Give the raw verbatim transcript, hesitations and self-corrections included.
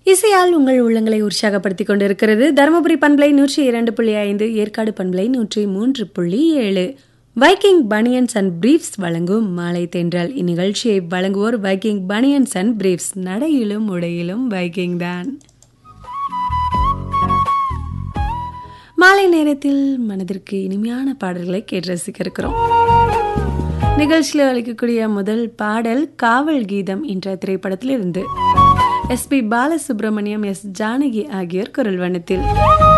இசையால் உங்கள் உள்ளங்களை உற்சாகப்படுத்திக் கொண்டிருக்கிறது தருமபுரி பண்பலை நூற்றி இரண்டு புள்ளி ஐந்து, ஏற்காடு பண்பலை நூற்றி மூன்று புள்ளி ஏழு. வைக்கிங் பனியன்ஸ் அண்ட் பிரீஃப்ஸ் வழங்கும் மாலை தென்றல். இந்நிகழ்ச்சியை வழங்குவோர் வைக்கிங் பனியன்ஸ் அண்ட் பிரீஃப்ஸ். நடையிலும் உடையிலும் வைக்கிங் தான். மாலை நேரத்தில் மனதிற்கு இனிமையான பாடல்களை கேட்டு ரசிக்க இருக்கிறோம். நிகழ்ச்சியில் அளிக்கக்கூடிய முதல் பாடல் காவல் கீதம் என்ற திரைப்படத்தில் இருந்து S B Balasubramaniam, S Janaki ஆகியோர் குரல் வண்ணத்தில்.